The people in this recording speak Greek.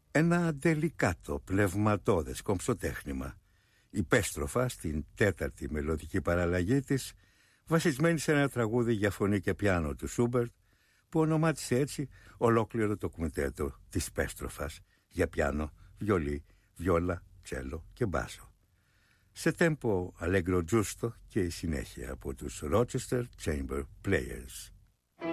Ένα ντελικάτο, πνευματώδες κομψοτέχνημα. Υπέστροφα στην τέταρτη μελωδική παραλλαγή της, βασισμένη σε ένα τραγούδι για φωνή και πιάνο του Σούμπερτ, που ονομάτισε έτσι ολόκληρο το κουιντέτο της Πέστροφας για πιάνο, βιολί, βιόλα, τσέλο και μπάσο. Σε τέμπο αλέγκρο τζούστο και η συνέχεια από τους Rochester Chamber Players.